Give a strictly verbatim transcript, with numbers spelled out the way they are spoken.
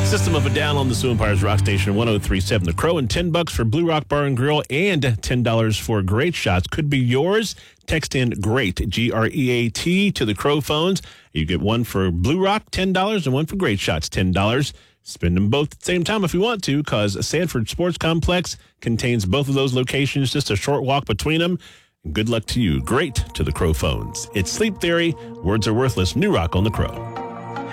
System of a Down on the Sioux Empires Rock Station one oh three point seven The Crow, and ten bucks for Blue Rock Bar and Grill and ten dollars for Great Shots could be yours. Text in GREAT, G R E A T, to the Crow phones. You get one for Blue Rock, ten dollars, and one for Great Shots, ten dollars. Spend them both at the same time if you want to, because Sanford Sports Complex contains both of those locations, just a short walk between them. And good luck to you. Great to the Crow phones. It's Sleep Theory. Words are worthless. New Rock on the Crow.